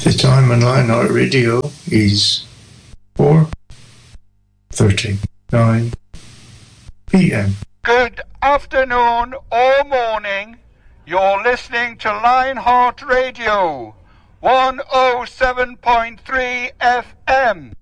The time on Lionheart Radio is 4:39 p.m. Good afternoon or morning. You're listening to Lionheart Radio, 107.3 FM.